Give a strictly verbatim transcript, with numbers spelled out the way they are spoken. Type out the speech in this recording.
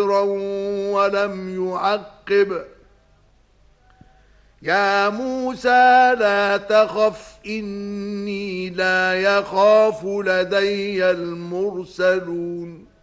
مستكبرا ولم يعقب يا موسى لا تخف إني لا يخاف لدي المرسلون